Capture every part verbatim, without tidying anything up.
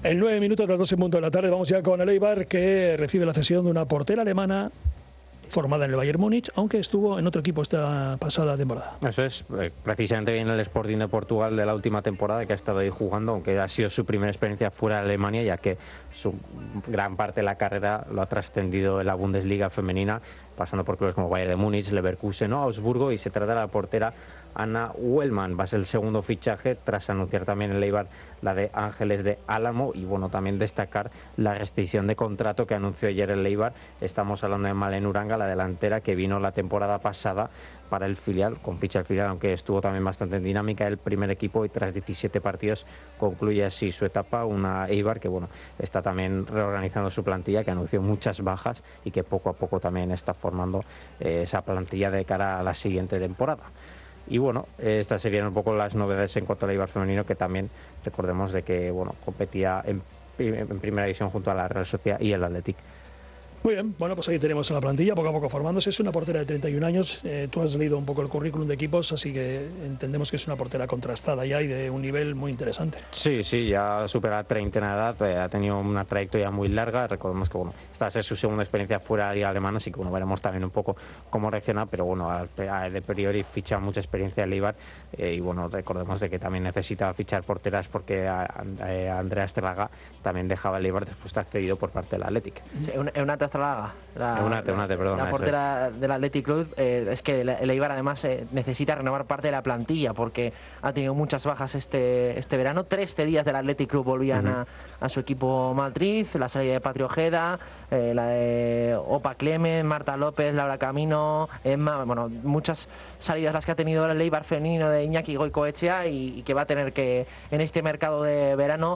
En nueve minutos, las dos en punto de la tarde, vamos ya con el Eibar, que recibe la cesión de una portera alemana formada en el Bayern Múnich, aunque estuvo en otro equipo esta pasada temporada. Eso es, eh, precisamente viene el Sporting de Portugal de la última temporada, que ha estado ahí jugando, aunque ha sido su primera experiencia fuera de Alemania, ya que su gran parte de la carrera lo ha trascendido en la Bundesliga femenina, pasando por clubes como Bayern de Múnich, Leverkusen o Augsburgo, y se trata de la portera Anna Ullmann. Va a ser el segundo fichaje, tras anunciar también el Eibar la de Ángeles de Álamo, y bueno, también destacar la rescisión de contrato que anunció ayer el Eibar. Estamos hablando de Malen Uranga, la delantera que vino la temporada pasada para el filial, con ficha del filial, aunque estuvo también bastante en dinámica el primer equipo, y tras diecisiete partidos concluye así su etapa. Una Eibar que bueno, está también reorganizando su plantilla, que anunció muchas bajas y que poco a poco también está formando eh, esa plantilla de cara a la siguiente temporada. Y bueno, estas serían un poco las novedades en cuanto al Eibar femenino, que también recordemos de que bueno, competía en, en primera división junto a la Real Sociedad y el Athletic. Muy bien, bueno, pues ahí tenemos a la plantilla, poco a poco formándose. Es una portera de treinta y un años, eh, tú has leído un poco el currículum de equipos, así que entendemos que es una portera contrastada ya y de un nivel muy interesante. Sí, sí, ya supera la treintena de edad, eh, ha tenido una trayectoria muy larga. Recordemos que bueno, esta va a ser su segunda experiencia fuera de la liga alemana, así que bueno, veremos también un poco cómo reacciona, pero bueno, a, a, de priori ficha mucha experiencia el Eibar, eh, y bueno, recordemos de que también necesitaba fichar porteras, porque a, a, a Andrea Estelaga también dejaba el Eibar después de accedido por parte del Athletic. Sí, una, una Estrelaga, la, Eunate, Eunate, perdona, la portera es. del Athletic Club. Eh, es que el Eibar además eh, necesita renovar parte de la plantilla, porque ha tenido muchas bajas este, este verano. Tres cedidas del Athletic Club volvían uh-huh. a, a su equipo matriz: la salida de Patri Ojeda, eh, la de Opa Clemen, Marta López, Laura Camino, Emma. Bueno, muchas salidas las que ha tenido el Eibar femenino de Iñaki Goicoechea, y, y que va a tener que en este mercado de verano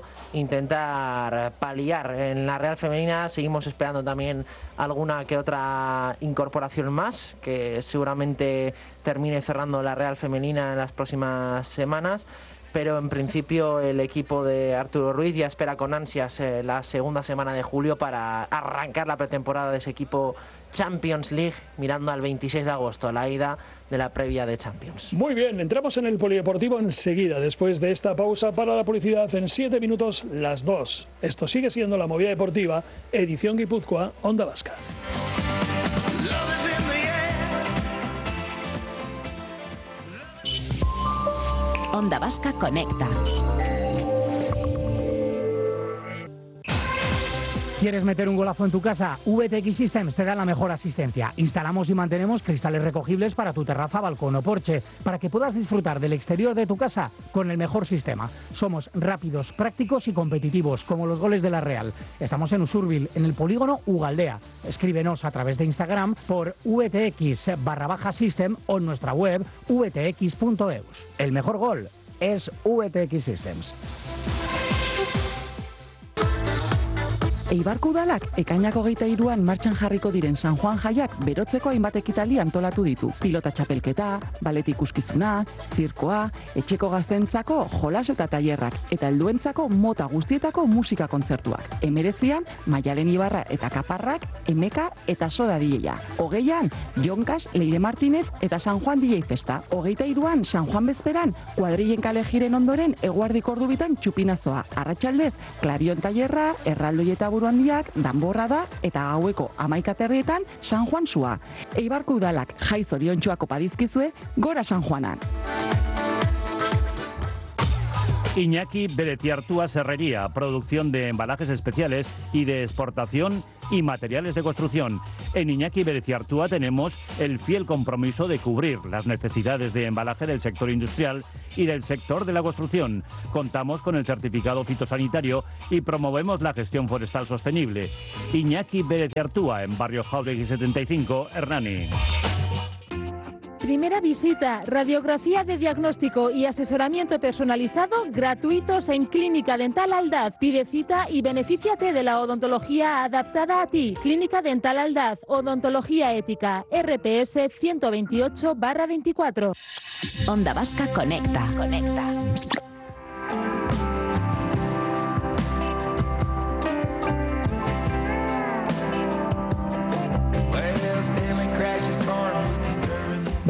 intentar paliar. En la Real femenina seguimos esperando también alguna que otra incorporación más, que seguramente termine cerrando la Real femenina en las próximas semanas, pero en principio el equipo de Arturo Ruiz ya espera con ansias eh, la segunda semana de julio para arrancar la pretemporada de ese equipo Champions League, mirando al veintiséis de agosto, la ida de la previa de Champions. Muy bien, entramos en el polideportivo enseguida, después de esta pausa para la publicidad. En siete minutos, las dos. Esto sigue siendo la Movida Deportiva, edición Guipúzcoa, Onda Vasca. Onda Vasca conecta. ¿Quieres meter un golazo en tu casa? V T X Systems te da la mejor asistencia. Instalamos y mantenemos cristales recogibles para tu terraza, balcón o porche, para que puedas disfrutar del exterior de tu casa con el mejor sistema. Somos rápidos, prácticos y competitivos, como los goles de la Real. Estamos en Usurbil, en el polígono Ugaldea. Escríbenos a través de Instagram por vtx barra baja system o en nuestra web v t x punto e u s. El mejor gol es V T X Systems. Eibarko udalak ekainako hogeita hiruan martxan jarriko diren San Juan jaiak berotzeko hainbat ekitaldi antolatu ditu. Pilota txapelketa, balet ikuskizuna, zirkoa, etxeko gaztentzako jolas eta tailerrak, eta helduentzako mota guztietako musika kontzertuak. Hemeretzian, Maialen Ibarra eta Kaparrak, Emeka eta Soda D J-a. Hogeian, Jonkas, Leire Martinez eta San Juan D J Festa. Hogeita hiruan, San Juan bezperan, kuadrillen kale jiren ondoren eguardiko ordubitan txupinazoa. Arratsaldez, Klarion tailerra, erraldoi eta buru handiak, danborra da, eta gaueko hamaikaterrietan San Juan sua. Eibarko udalak jai zoriontsuak opa dizkizue, gora San Juanak! Iñaki Bereciartúa Serrería, producción de embalajes especiales y de exportación y materiales de construcción. En Iñaki Bereciartúa tenemos el fiel compromiso de cubrir las necesidades de embalaje del sector industrial y del sector de la construcción. Contamos con el certificado fitosanitario y promovemos la gestión forestal sostenible. Iñaki Bereciartúa, en Barrio Jáuregui setenta y cinco, Hernani. Primera visita, radiografía de diagnóstico y asesoramiento personalizado gratuitos en Clínica Dental Aldaz. Pide cita y benefíciate de la odontología adaptada a ti. Clínica Dental Aldaz, odontología ética, R P S ciento veintiocho barra veinticuatro. Onda Vasca conecta. Conecta.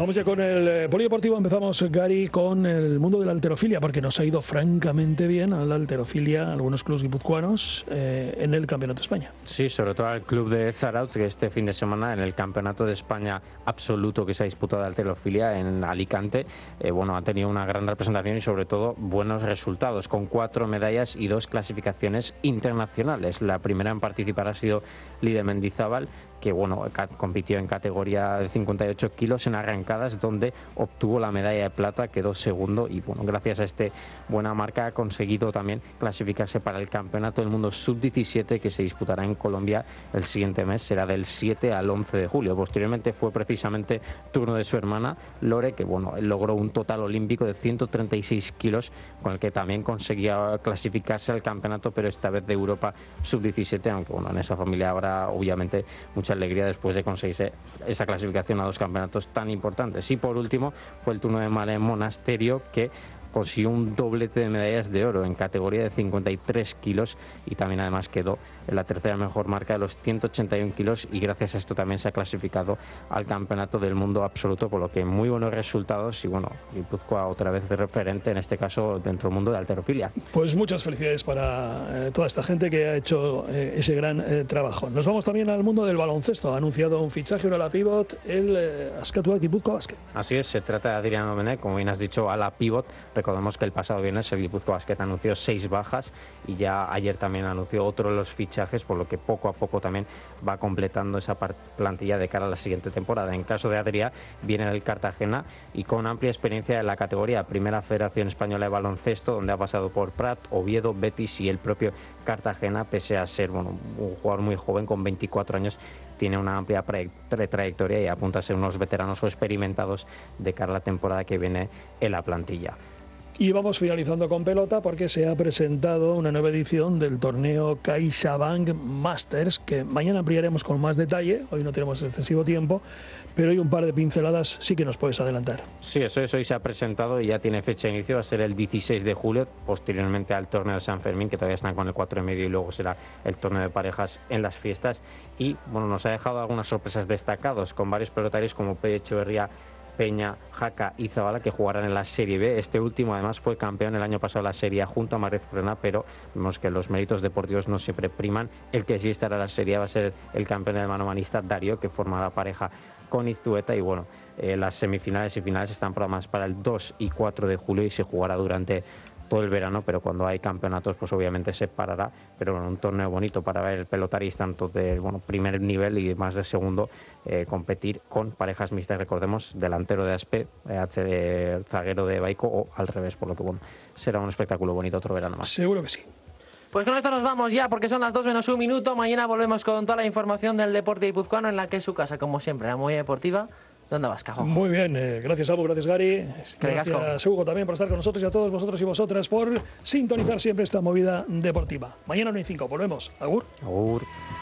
Vamos ya con el eh, polideportivo. Empezamos, Gary, con el mundo de la halterofilia, porque nos ha ido francamente bien a la halterofilia, algunos clubes guipuzcoanos, eh, en el Campeonato de España. Sí, sobre todo al club de Zarautz, que este fin de semana en el Campeonato de España absoluto que se ha disputado de halterofilia en Alicante, eh, bueno, ha tenido una gran representación y sobre todo buenos resultados, con cuatro medallas y dos clasificaciones internacionales. La primera en participar ha sido Lide Mendizábal, que bueno, compitió en categoría de cincuenta y ocho kilos en arrancadas, donde obtuvo la medalla de plata, quedó segundo y bueno, gracias a esta buena marca ha conseguido también clasificarse para el Campeonato del Mundo sub diecisiete, que se disputará en Colombia el siguiente mes, será del siete al once de julio. Posteriormente fue precisamente turno de su hermana Lore, que bueno, logró un total olímpico de ciento treinta y seis kilos, con el que también conseguía clasificarse al campeonato, pero esta vez de Europa sub diecisiete, aunque bueno, en esa familia habrá obviamente mucha alegría después de conseguirse esa clasificación a dos campeonatos tan importantes. Y por último fue el turno de Male Monasterio, que consiguió un doblete de medallas de oro en categoría de cincuenta y tres kilos y también además quedó en la tercera mejor marca de los ciento ochenta y uno kilos, y gracias a esto también se ha clasificado al Campeonato del Mundo absoluto, por lo que muy buenos resultados y bueno, Guipúzcoa otra vez de referente, en este caso dentro del mundo de halterofilia. Pues muchas felicidades para eh, toda esta gente que ha hecho eh, ese gran eh, trabajo. Nos vamos también al mundo del baloncesto. Ha anunciado un fichaje, una ala pivot, el eh, Askatua Guipúzcoa Basket. Así es, se trata de Adrián Domenech, como bien has dicho, ala pivot. Recordemos que el pasado viernes el Guipúzcoa Basket anunció seis bajas y ya ayer también anunció otro de los fichajes, por lo que poco a poco también va completando esa plantilla de cara a la siguiente temporada. En caso de Adrián, viene del Cartagena y con amplia experiencia en la categoría Primera Federación Española de Baloncesto, donde ha pasado por Prat, Oviedo, Betis y el propio Cartagena, pese a ser bueno, un jugador muy joven con veinticuatro años. Tiene una amplia trayectoria y apunta a ser unos veteranos o experimentados de cara a la temporada que viene en la plantilla. Y vamos finalizando con pelota, porque se ha presentado una nueva edición del torneo CaixaBank Masters, que mañana ampliaremos con más detalle. Hoy no tenemos excesivo tiempo, pero hay un par de pinceladas sí que nos puedes adelantar. Sí, eso es, hoy se ha presentado y ya tiene fecha de inicio, va a ser el dieciséis de julio, posteriormente al torneo de San Fermín, que todavía están con el cuatro y medio, y luego será el torneo de parejas en las fiestas. Y bueno, nos ha dejado algunas sorpresas destacados con varios pelotarios como Peye Echeverría, Peña, Jaca y Zabala, que jugarán en la Serie B. Este último además fue campeón el año pasado de la Serie A junto a Marez Corona, pero vemos que los méritos deportivos no siempre priman. El que sí estará en la Serie A va a ser el campeón del manomanista Darío, que formará pareja con Iztueta. Y bueno, eh, las semifinales y finales están programadas para el dos y cuatro de julio y se jugará durante todo el verano, pero cuando hay campeonatos pues obviamente se parará, pero bueno, un torneo bonito para ver pelotaris tanto de bueno, primer nivel y más de segundo, eh, competir con parejas mixtas, recordemos, delantero de Aspe, eh, zaguero de Baico o al revés, por lo que bueno, será un espectáculo bonito otro verano más. Seguro que sí. Pues con esto nos vamos ya, porque son las dos menos un minuto. Mañana volvemos con toda la información del deporte guipuzcoano, en la que es su casa, como siempre, la Movida Deportiva de Onda Vasca. Muy bien, eh, gracias Abu, gracias Gary, gracias Hugo también por estar con nosotros, y a todos vosotros y vosotras por sintonizar siempre esta movida deportiva. Mañana no hay cinco, volvemos. Agur. Agur.